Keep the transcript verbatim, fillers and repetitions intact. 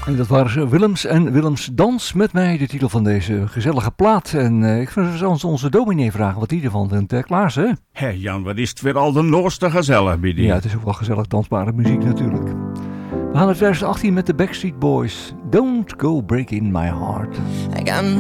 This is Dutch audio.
En dat waren ze, Willems en Willems Dans met mij, de titel van deze gezellige plaat. En uh, ik zou onze, onze dominee vragen wat hij ervan vindt. Uh, Klaas, hè? Hé Jan, wat is het weer al de noorste gezellig bij die? Ja, het is ook wel gezellig dansbare muziek natuurlijk. We gaan naar twintig achttien met de Backstreet Boys. Don't go breaking my heart. I got